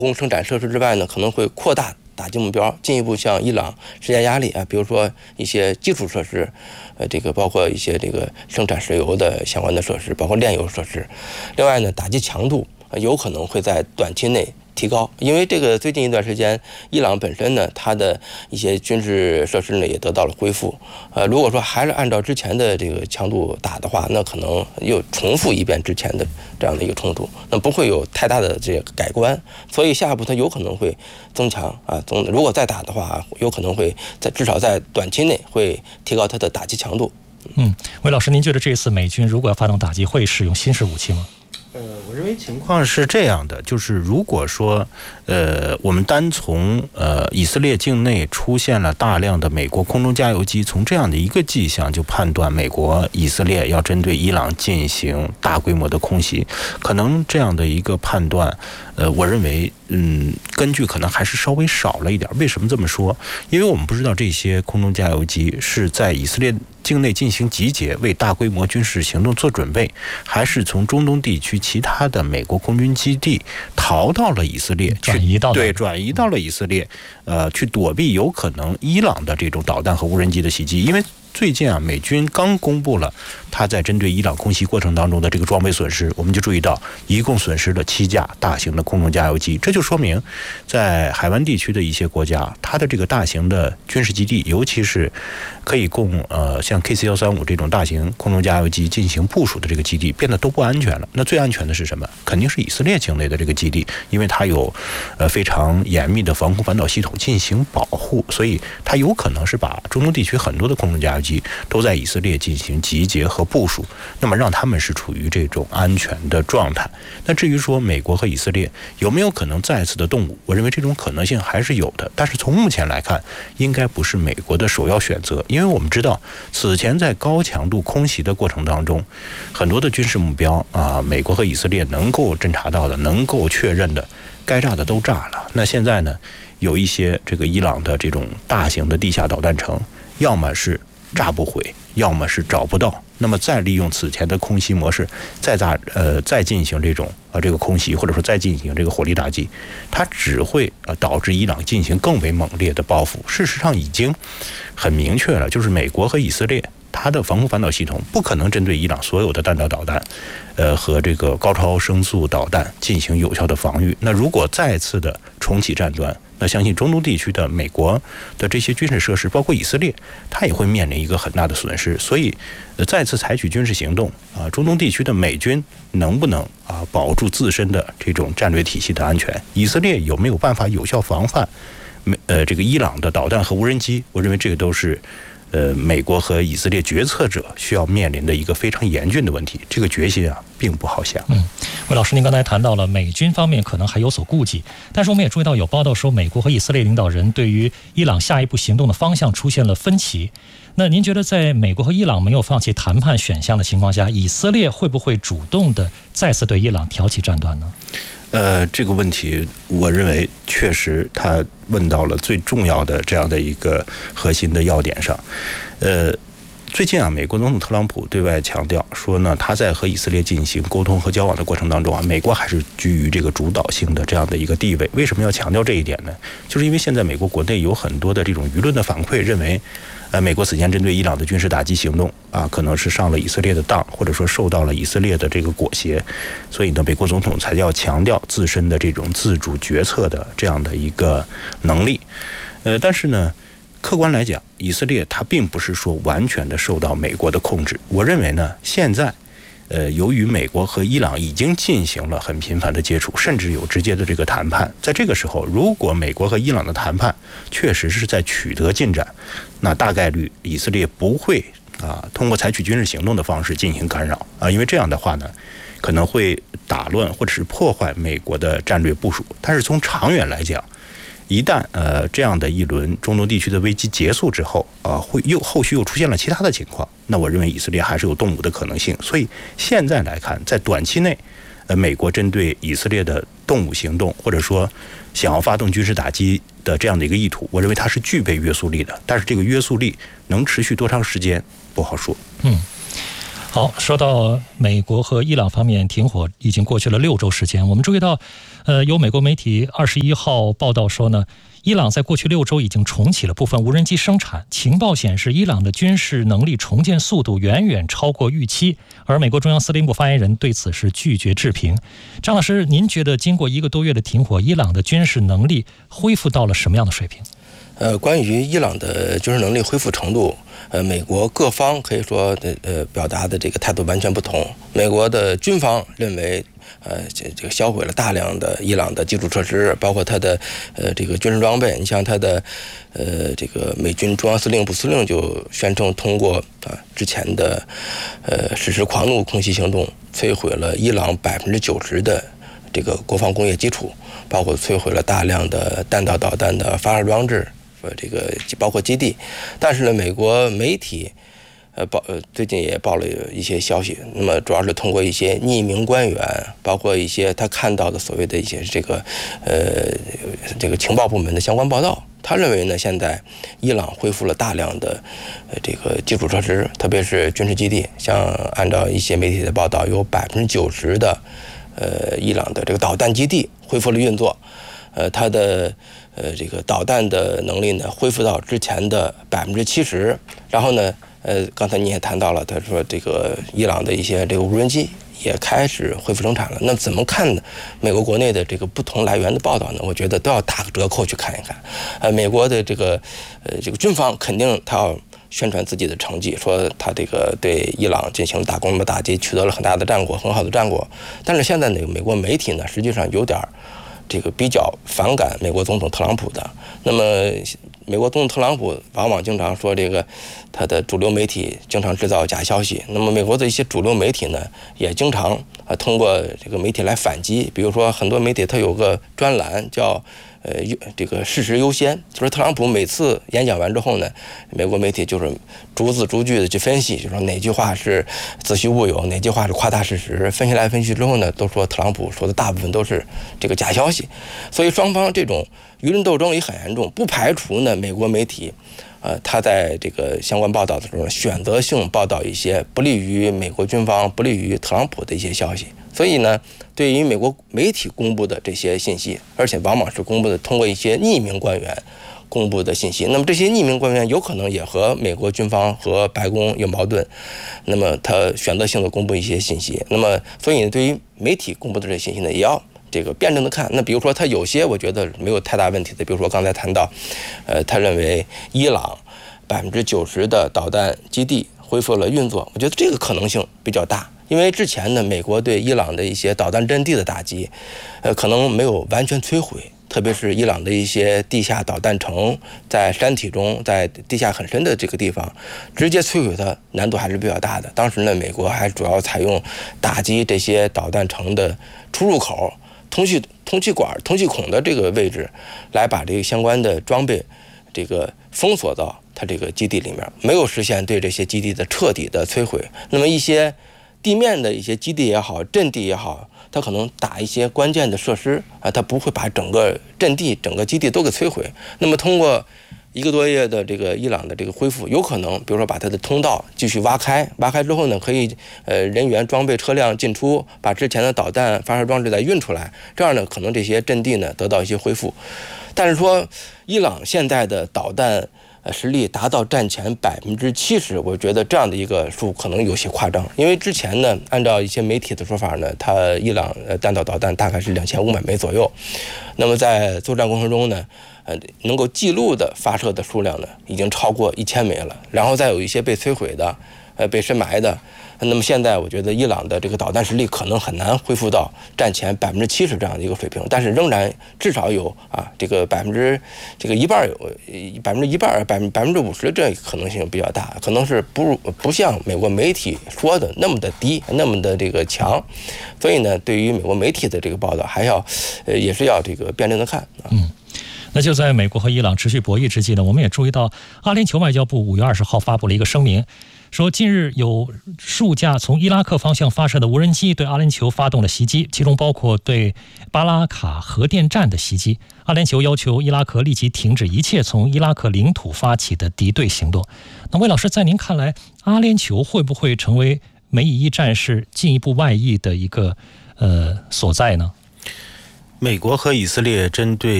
供生产设施之外呢，可能会扩大打击目标，进一步向伊朗施加压力啊，比如说一些基础设施，这个包括一些这个生产石油的相关的设施，包括炼油设施。另外呢，打击强度有可能会在短期内提高，因为这个最近一段时间，伊朗本身呢，它的一些军事设施呢也得到了恢复。如果说还是按照之前的这个强度打的话，那可能又重复一遍之前的这样的一个冲突，那不会有太大的这个改观。所以下一步它有可能会增强啊，如果再打的话，有可能会至少在短期内会提高它的打击强度。 韦老师，您觉得这次美军如果要发动打击，会使用新式武器吗？ 我认为情况是这样的，就是如果说我们单从以色列境内出现了大量的美国空中加油机，从这样的一个迹象就判断美国以色列要针对伊朗进行大规模的空袭，可能这样的一个判断我认为根据可能还是稍微少了一点。为什么这么说？因为我们不知道这些空中加油机是在以色列境内进行集结，为大规模军事行动做准备，还是从中东地区其他的美国空军基地逃到了以色列，转移到了以色列，去躲避有可能伊朗的这种导弹和无人机的袭击。因为最近美军刚公布了他在针对伊朗空袭过程当中的这个装备损失，我们就注意到一共损失了7架大型的空中加油机，这就说明在海湾地区的一些国家，它的这个大型的军事基地，尤其是可以供像 KC-135这种大型空中加油机进行部署的这个基地变得都不安全了。那最安全的是什么？肯定是以色列境内的这个基地，因为它有非常严密的防空反导系统进行保护，所以它有可能是把中东地区很多的空中加油机都在以色列进行集结和部署，那么让他们是处于这种安全的状态。那至于说美国和以色列有没有可能再次的动武，我认为这种可能性还是有的，但是从目前来看，应该不是美国的首要选择。因为我们知道此前在高强度空袭的过程当中，很多的军事目标美国和以色列能够侦察到的，能够确认的，该炸的都炸了。那现在呢，有一些这个伊朗的这种大型的地下导弹城，要么是炸不毁，要么是找不到，那么再利用此前的空袭模式再进行这种这个空袭，或者说再进行这个火力打击，它只会导致伊朗进行更为猛烈的报复。事实上已经很明确了，就是美国和以色列它的防空反导系统不可能针对伊朗所有的弹道导弹和这个高超声速导弹进行有效的防御。那如果再次的重启战端，那相信中东地区的美国的这些军事设施，包括以色列，它也会面临一个很大的损失。所以再次采取军事行动中东地区的美军能不能保住自身的这种战略体系的安全，以色列有没有办法有效防范这个伊朗的导弹和无人机，我认为这个都是美国和以色列决策者需要面临的一个非常严峻的问题，这个决心并不好下。 魏老师，您刚才谈到了美军方面可能还有所顾忌，但是我们也注意到有报道说，美国和以色列领导人对于伊朗下一步行动的方向出现了分歧。那您觉得，在美国和伊朗没有放弃谈判选项的情况下，以色列会不会主动的再次对伊朗挑起战端呢？ 这个问题，我认为确实他问到了最重要的这样的一个核心的要点上。最近美国总统特朗普对外强调说呢，他在和以色列进行沟通和交往的过程当中美国还是居于这个主导性的这样的一个地位。为什么要强调这一点呢？就是因为现在美国国内有很多的这种舆论的反馈，认为美国此前针对伊朗的军事打击行动可能是上了以色列的当，或者说受到了以色列的这个裹挟，所以呢，美国总统才要强调自身的这种自主决策的这样的一个能力。但是呢，客观来讲，以色列它并不是说完全的受到美国的控制。我认为呢，现在由于美国和伊朗已经进行了很频繁的接触，甚至有直接的这个谈判，在这个时候，如果美国和伊朗的谈判确实是在取得进展，那大概率以色列不会通过采取军事行动的方式进行干扰因为这样的话呢，可能会打乱或者是破坏美国的战略部署。但是从长远来讲，一旦这样的一轮中东地区的危机结束之后后续又出现了其他的情况，那我认为以色列还是有动武的可能性。所以现在来看，在短期内美国针对以色列的动武行动，或者说想要发动军事打击的这样的一个意图，我认为它是具备约束力的。但是这个约束力能持续多长时间不好说。 好，说到美国和伊朗方面停火已经过去了6周时间，我们注意到，有美国媒体21号报道说呢，伊朗在过去6周已经重启了部分无人机生产，情报显示伊朗的军事能力重建速度远远超过预期，而美国中央司令部发言人对此是拒绝置评。张老师，您觉得经过1个多月的停火，伊朗的军事能力恢复到了什么样的水平？ 关于伊朗的军事能力恢复程度，美国各方可以说表达的这个态度完全不同。美国的军方认为，这个销毁了大量的伊朗的基础设施，包括它的这个军事装备。你像它的这个美军中央司令部司令就宣称，通过之前的实施狂怒空袭行动，摧毁了伊朗90%的这个国防工业基础，包括摧毁了大量的弹道导弹的发射装置。这个包括基地，但是呢，美国媒体最近也报了一些消息，那么主要是通过一些匿名官员，包括一些他看到的所谓的一些这个情报部门的相关报道，他认为呢，现在伊朗恢复了大量的这个基础设施，特别是军事基地，像按照一些媒体的报道，有90%的伊朗的这个导弹基地恢复了运作，它的这个导弹的能力呢恢复到之前的70%，然后呢，刚才你也谈到了，他说这个伊朗的一些这个无人机也开始恢复生产了。那怎么看呢？美国国内的这个不同来源的报道呢，我觉得都要打个折扣去看一看。美国的这个军方肯定他要宣传自己的成绩，说他这个对伊朗进行了大规模打击，取得了很大的战果，很好的战果。但是现在呢，美国媒体呢，实际上有点这个比较反感美国总统特朗普的。那么美国总统特朗普往往经常说这个他的主流媒体经常制造假消息，那么美国的一些主流媒体呢也经常通过这个媒体来反击。比如说很多媒体它有个专栏叫这个事实优先，就是特朗普每次演讲完之后呢，美国媒体就是逐字逐句的去分析，就说哪句话是子虚乌有，哪句话是夸大事实，分析来分析之后呢，都说特朗普说的大部分都是这个假消息。所以双方这种舆论斗争也很严重，不排除呢美国媒体他在这个相关报道的时候选择性报道一些不利于美国军方、不利于特朗普的一些消息。所以呢，对于美国媒体公布的这些信息，而且往往是公布的通过一些匿名官员公布的信息，那么这些匿名官员有可能也和美国军方和白宫有矛盾，那么他选择性的公布一些信息，那么所以对于媒体公布的这些信息呢，也要这个辩证的看。那比如说他有些我觉得没有太大问题的，比如说刚才谈到他认为伊朗90%的导弹基地恢复了运作，我觉得这个可能性比较大。因为之前呢，美国对伊朗的一些导弹阵地的打击，可能没有完全摧毁，特别是伊朗的一些地下导弹城，在山体中，在地下很深的这个地方，直接摧毁它难度还是比较大的。当时呢，美国还主要采用打击这些导弹城的出入口、通气管、通气孔的这个位置，来把这个相关的装备这个封锁到它这个基地里面，没有实现对这些基地的彻底的摧毁。那么一些地面的一些基地也好，阵地也好，它可能打一些关键的设施它不会把整个阵地、整个基地都给摧毁。那么通过1个多月的这个伊朗的这个恢复，有可能比如说把它的通道继续挖开之后呢，可以人员、装备、车辆进出，把之前的导弹发射装置再运出来，这样呢，可能这些阵地呢得到一些恢复。但是说伊朗现在的导弹实力达到战前70%，我觉得这样的一个数可能有些夸张。因为之前呢，按照一些媒体的说法呢，它伊朗弹道导弹大概是2500枚左右。那么在作战过程中呢，能够记录的发射的数量呢，已经超过1000枚了。然后再有一些被摧毁的、被深埋的。那么现在我觉得伊朗的这个导弹实力可能很难恢复到战前70%这样的一个水平，但是仍然至少有这个一半有50%，这可能性比较大，可能是不像美国媒体说的那么的低，那么的这个强。所以呢，对于美国媒体的这个报道，还要也是要这个辩证的看那就在美国和伊朗持续博弈之际呢，我们也注意到阿联酋外交部5月20号发布了一个声明，说近日有数架从伊拉克方向发射的无人机对阿联酋发动了袭击，其中包括对巴拉卡核电站的袭击。阿联酋要求伊拉克立即停止一切从伊拉克领土发起的敌对行动。那魏老师，在您看来，阿联酋会不会成为美以一战事进一步外溢的一个所在呢？ 美国和以色列针对